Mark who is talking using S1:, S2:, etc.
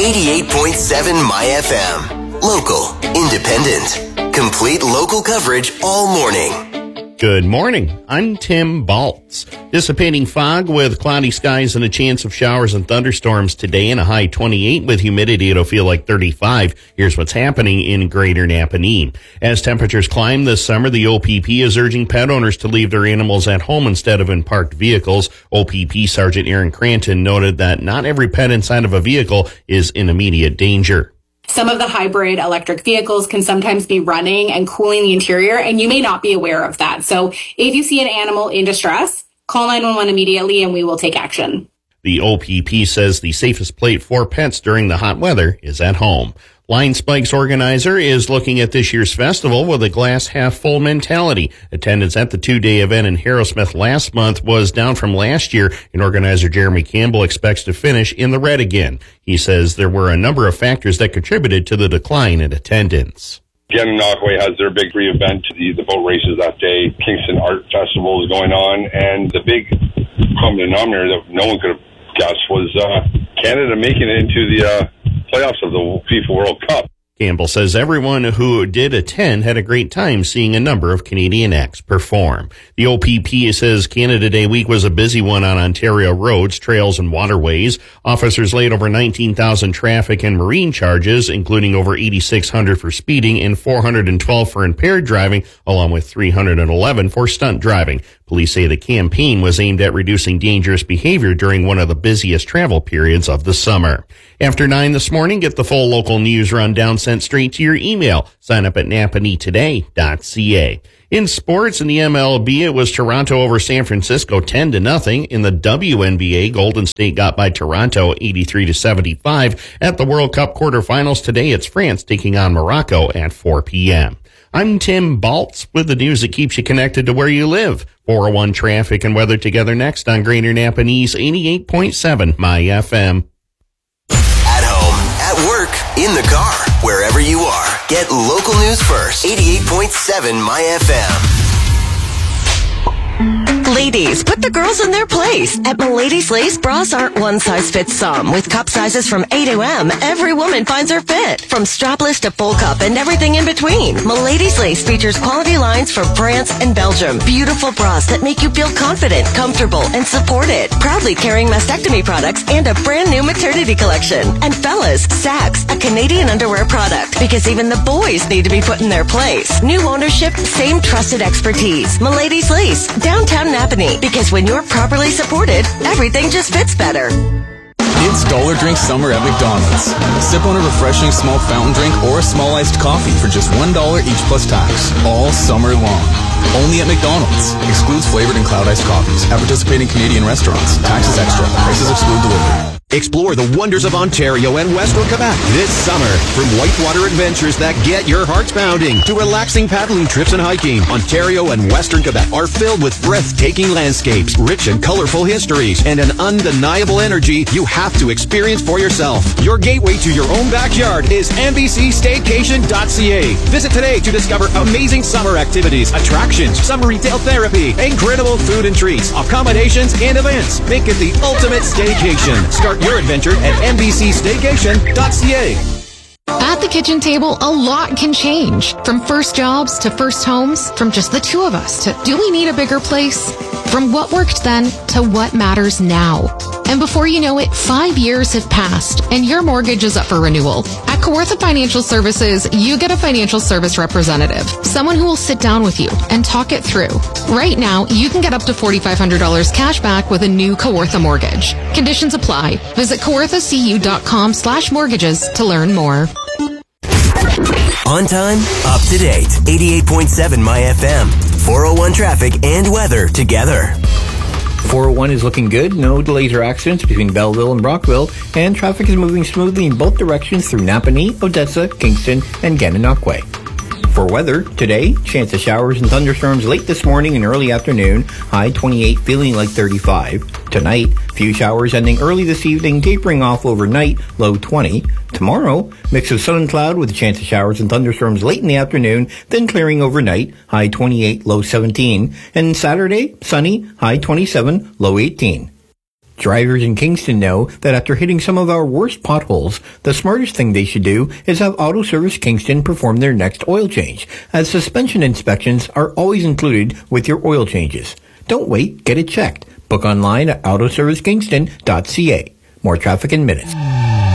S1: 88.7 My FM. Local, independent, complete local coverage all morning.
S2: Good morning. I'm Tim Baltz. Dissipating fog with cloudy skies and a chance of showers and thunderstorms today, and a high 28 with humidity. It'll feel like 35. Here's what's happening in Greater Napanee. As temperatures climb this summer, the OPP is urging pet owners to leave their animals at home instead of in parked vehicles. OPP Sergeant Aaron Cranton noted that not every pet inside of a vehicle is in immediate danger.
S3: Some of the hybrid electric vehicles can sometimes be running and cooling the interior, and you may not be aware of that. So if you see an animal in distress, call 911 immediately and we will take action.
S2: The OPP says the safest place for pets during the hot weather is at home. Line Spike's organizer is looking at this year's festival with a glass half full mentality. Attendance at the 2-day event in Harrowsmith last month was down from last year, and organizer Jeremy Campbell expects to finish in the red again. He says there were a number of factors that contributed to the decline in attendance.
S4: Gananoque has their big free event, the boat races that day. Kingston Art Festival is going on, and the big common denominator that no one could have guessed was Canada making it into the playoffs of the FIFA World Cup.
S2: Campbell says everyone who did attend had a great time seeing a number of Canadian acts perform. The OPP says Canada Day week was a busy one on Ontario roads, trails, and waterways. Officers laid over 19,000 traffic and marine charges, including over 8,600 for speeding and 412 for impaired driving, along with 311 for stunt driving. Police say the campaign was aimed at reducing dangerous behavior during one of the busiest travel periods of the summer. After 9 this morning, get the full local news rundown sent straight to your email. Sign up at napaneetoday.ca. In sports, in the MLB, it was Toronto over San Francisco 10-0. In the WNBA, Golden State got by Toronto 83-75. At the World Cup quarterfinals today, it's France taking on Morocco at 4 p.m. I'm Tim Baltz with the news that keeps you connected to where you live. 401 traffic and weather together next on Greater Napanee's 88.7 My FM.
S1: At home, at work, in the car, wherever you are. Get local news first. 88.7 My FM.
S5: Ladies, put the girls in their place. At Milady's Lace, bras aren't one size fits some. With cup sizes from A to M, every woman finds her fit. From strapless to full cup and everything in between. Milady's Lace features quality lines from France and Belgium. Beautiful bras that make you feel confident, comfortable, and supported. Proudly carrying mastectomy products and a brand new maternity collection. And fellas, Sax, a Canadian underwear product. Because even the boys need to be put in their place. New ownership, same trusted expertise. Milady's Lace, downtown Napanee, because when you're properly supported, everything just fits better.
S6: It's Dollar Drink Summer at McDonald's. Sip on a refreshing small fountain drink or a small iced coffee for just $1 each plus tax, all summer long. Only at McDonald's. Excludes flavored and cloud iced coffees at participating Canadian restaurants. Taxes extra. Prices exclude delivery.
S7: Explore the wonders of Ontario and Western Quebec this summer. From whitewater adventures that get your hearts pounding to relaxing paddling trips and hiking, Ontario and Western Quebec are filled with breathtaking landscapes, rich and colorful histories, and an undeniable energy you have to experience for yourself. Your gateway to your own backyard is NBCStaycation.ca. Visit today to discover amazing summer activities, attractions, summer retail therapy, incredible food and treats, accommodations, and events. Make it the ultimate staycation. Start your adventure at NBCStaycation.ca.
S8: At the kitchen table, a lot can change. From first jobs to first homes, from just the two of us to do we need a bigger place? From what worked then to what matters now. And before you know it, 5 years have passed and your mortgage is up for renewal. At Kawartha Financial Services, you get a financial service representative, someone who will sit down with you and talk it through. Right now, you can get up to $4,500 cash back with a new Kawartha mortgage. Conditions apply. Visit kawarthacu.com/mortgages to learn more.
S1: On time, up to date. 88.7 My FM. 401 traffic and weather together.
S9: 401 is looking good. No delays or accidents between Belleville and Brockville, and traffic is moving smoothly in both directions through Napanee, Odessa, Kingston, and Gananoque. For weather, today, chance of showers and thunderstorms late this morning and early afternoon, high 28, feeling like 35. Tonight, few showers ending early this evening, tapering off overnight, low 20. Tomorrow, mix of sun and cloud with a chance of showers and thunderstorms late in the afternoon, then clearing overnight, high 28, low 17. And Saturday, sunny, high 27, low 18. Drivers in Kingston know that after hitting some of our worst potholes, the smartest thing they should do is have Auto Service Kingston perform their next oil change, as suspension inspections are always included with your oil changes. Don't wait, get it checked. Book online at autoservicekingston.ca. More traffic in minutes.